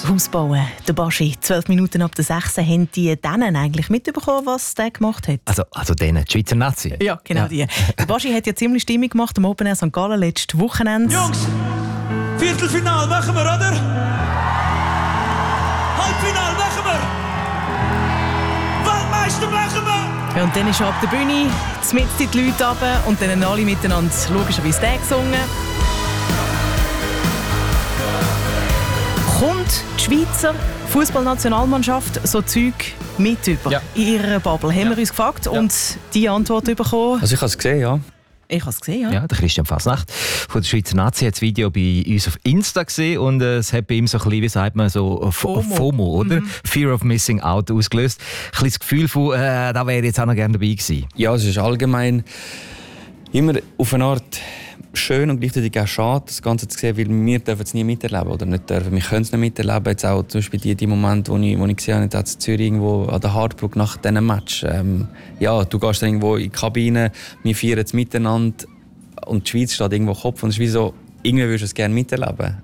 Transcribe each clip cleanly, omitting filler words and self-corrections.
Haus bauen. Der Baschi, 12 Minuten ab der 6. haben die denen eigentlich mitbekommen, was der gemacht hat? Also denen, die Schweizer Nazi? Ja, genau die. Der Baschi hat ja ziemlich Stimmung gemacht am Open Air St. Gallen letztes Wochenende. Jungs, Viertelfinale machen wir, oder? Halbfinale machen wir! Weltmeister machen wir! Ja, und dann ist er ab der Bühne, mitten die Leute runter und dann alle miteinander logischerweise den gesungen. Kommt die Schweizer Fußballnationalmannschaft so Zeug mit über in ihrer Bubble? Haben wir uns gefragt und die Antwort bekommen? Also ich habe es gesehen, ja. Ich habe es gesehen, ja. Ja, der Christian Fasnacht von der Schweizer Nazi hat das Video bei uns auf Insta gesehen und es hat bei ihm so ein bisschen, wie sagt man, so FOMO, oder? Fear of Missing Out ausgelöst. Ein bisschen das Gefühl von, da wäre ich jetzt auch noch gerne dabei gewesen. Ja, es ist allgemein immer auf eine Art schön und gleichzeitig auch schade, das Ganze zu sehen, weil wir dürfen es nie miterleben oder nicht dürfen. Wir können es nicht miterleben. Jetzt auch zum Beispiel die Momente, wo ich gesehen habe, in Zürich irgendwo an der Hardbrook nach diesem Match. Ja, du gehst dann irgendwo in die Kabine, wir feiern es miteinander und die Schweiz steht irgendwo Kopf und es ist wie so, irgendwie würdest du es gerne miterleben.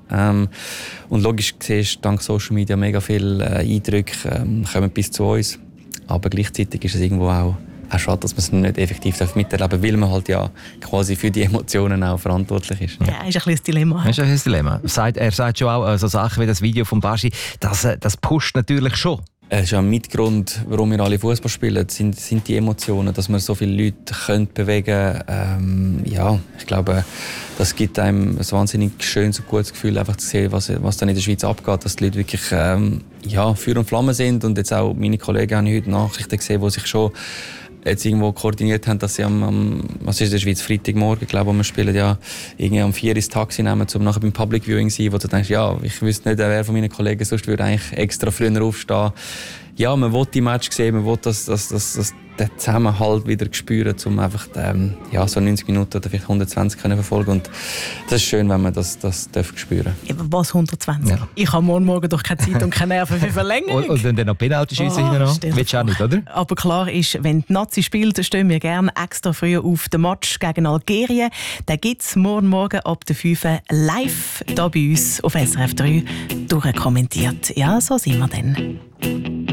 Und logisch siehst du dank Social Media mega viele Eindrücke kommen bis zu uns. Aber gleichzeitig ist es irgendwo auch schade, dass man es nicht effektiv miterleben darf, weil man halt ja quasi für die Emotionen auch verantwortlich ist. Ja, ist ein Dilemma. Das ist ein Dilemma. Er sagt schon auch so Sachen wie das Video von Baschi, das pusht natürlich schon. Es ist ja ein Mitgrund, warum wir alle Fußball spielen, sind die Emotionen, dass man so viele Leute bewegen können. Ja, ich glaube, das gibt einem ein wahnsinnig schönes und gutes Gefühl, einfach zu sehen, was dann in der Schweiz abgeht, dass die Leute wirklich Feuer und Flamme sind. Und jetzt auch meine Kollegen haben heute Nachrichten gesehen, die sich schon jetzt irgendwo koordiniert haben, dass sie was ist in der Schweiz, Freitagmorgen, glaube ich, wir spielen ja irgendwie am 4 ins Taxi nehmen, um nachher beim Public Viewing zu sein, wo du denkst, ja, ich wüsste nicht, wer von meinen Kollegen sonst würde eigentlich extra früher aufstehen. Ja, man will die Match sehen, man will den Zusammenhalt wieder spüren, um einfach so 90 Minuten oder vielleicht 120 können verfolgen. Und das ist schön, wenn man das spüren darf. Was 120? Ja. Ich habe morgen doch keine Zeit und keine Nerven für Verlängerung. Und dann noch Penalty-Schüsse hinten noch. Willst du auch nicht, oder? Aber klar ist, wenn die Nazi spielt, stehen wir gerne extra früh auf den Match gegen Algerien. Den gibt es morgen ab der 5 live hier bei uns auf SRF 3 durchkommentiert. Ja, so sind wir dann.